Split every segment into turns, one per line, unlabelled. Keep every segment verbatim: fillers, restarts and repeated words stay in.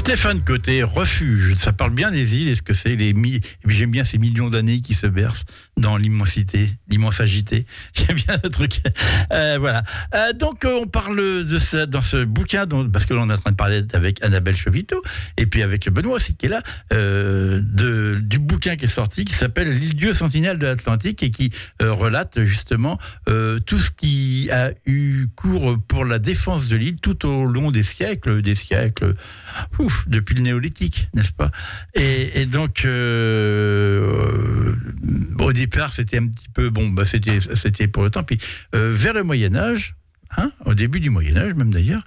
Stéphane Côté, refuge. Ça parle bien des îles et ce que c'est. Les mi... Et puis j'aime bien ces millions d'années qui se bercent dans l'immensité, l'immensagité. J'aime bien le truc. Euh, voilà. Euh, donc on parle de ça dans ce bouquin, dont, parce que l'on est en train de parler avec Annabelle Chevito et puis avec Benoît aussi qui est là, euh, de, du bouquin qui est sorti qui s'appelle L'île-dieu sentinelle de l'Atlantique et qui euh, relate justement euh, tout ce qui a eu cours pour la défense de l'île tout au long des siècles, des siècles. Ouf, depuis le néolithique, n'est-ce pas ? et, et donc, euh, au départ, c'était un petit peu bon, bah c'était c'était pour le temps. Puis euh, vers le Moyen Âge, hein, au début du Moyen Âge même d'ailleurs,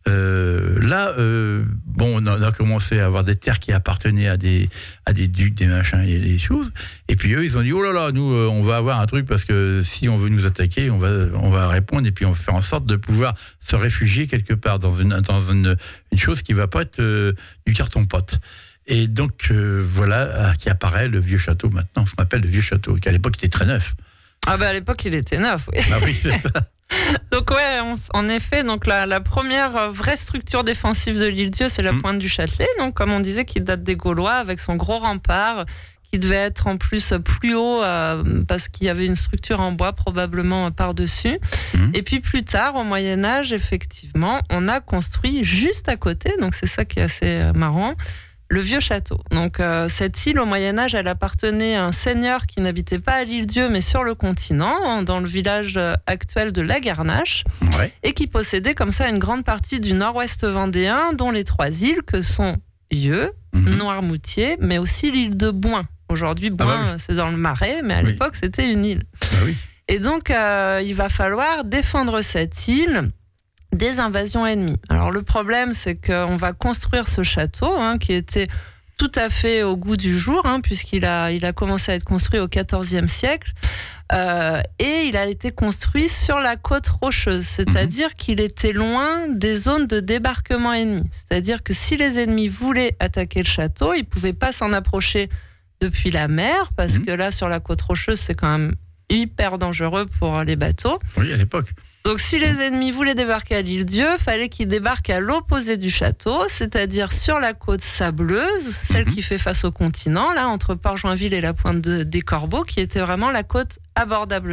euh, là, euh, bon, on a, on a commencé à avoir des terres qui appartenaient à des à des ducs, des machins, et des choses. Et puis eux, ils ont dit oh là là, nous, euh, on va avoir un truc parce que si on veut nous attaquer, on va on va répondre et puis on va faire en sorte de pouvoir se réfugier quelque part dans une dans une une chose qui va pas être euh, du carton-pâte. Et donc euh, voilà qui apparaît le vieux château maintenant, ce qu'on appelle le vieux château, qui à l'époque était très neuf.
Ah bah à l'époque il était neuf, oui.
Ah oui, c'est ça.
Donc ouais, on, en effet, donc la, la première vraie structure défensive de l'île-dieu, c'est la mmh. pointe du Châtelet. Donc comme on disait, qui date des Gaulois, avec son gros rempart, qui devait être en plus plus haut euh, parce qu'il y avait une structure en bois probablement par-dessus. Mmh. Et puis plus tard, au Moyen-Âge, effectivement, on a construit juste à côté, donc c'est ça qui est assez marrant, le vieux château. Donc euh, cette île au Moyen-Âge, elle appartenait à un seigneur qui n'habitait pas à l'île-dieu mais sur le continent, dans le village actuel de La Garnache,
ouais. et
qui possédait comme ça une grande partie du nord-ouest vendéen, dont les trois îles que sont Yeux, mm-hmm. Noirmoutier, mais aussi l'île de Boin. Aujourd'hui, Boin, ah bah oui. c'est dans le Marais, mais à oui. l'époque, c'était une île.
Ah oui.
Et donc, euh, il va falloir défendre cette île des invasions ennemies. Alors le problème, c'est qu'on va construire ce château, hein, qui était tout à fait au goût du jour, hein, puisqu'il a, il a commencé à être construit au quatorzième siècle, euh, et il a été construit sur la côte rocheuse, c'est-à-dire mmh. qu'il était loin des zones de débarquement ennemies. C'est-à-dire que si les ennemis voulaient attaquer le château, ils ne pouvaient pas s'en approcher depuis la mer, parce mmh. que là, sur la côte rocheuse, c'est quand même hyper dangereux pour les bateaux.
Oui, à l'époque.
Donc, si les ennemis voulaient débarquer à l'île-dieu, fallait qu'ils débarquent à l'opposé du château, c'est-à-dire sur la côte sableuse, celle mmh. qui fait face au continent, là, entre Port-Joinville et la pointe de, des Corbeaux, qui était vraiment la côte abordable.